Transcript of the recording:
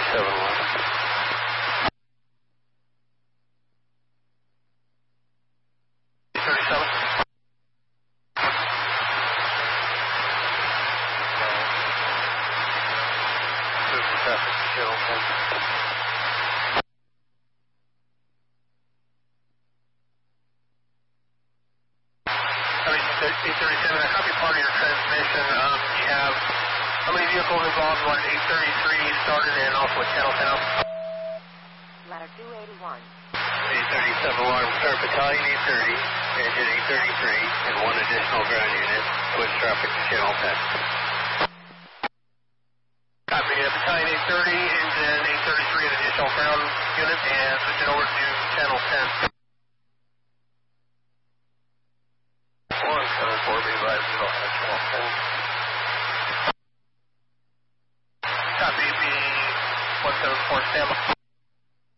I copy part of your transmission. You have how many vehicles involved? One 833 started and also a channel 10. Ladder 281. 837 alarm, start battalion 830, engine 833, and one additional ground unit. Switch traffic to channel 10. Copy, battalion 830, engine 833, an additional ground unit, and switch it over to channel 10. 174 be advised, channel 10. Copy, B 174 standby.